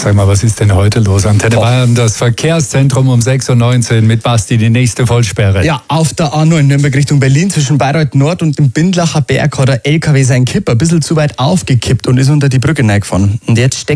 Sag mal, was ist denn heute los? Antenne Bayern, das Verkehrszentrum um 6.19 Uhr mit Basti, die nächste Vollsperre. Ja, auf der A9 Nürnberg Richtung Berlin zwischen Bayreuth Nord und dem Bindlacher Berg hat der LKW sein Kipp ein bisschen zu weit aufgekippt und ist unter die Brücke reingefahren. Und jetzt steckt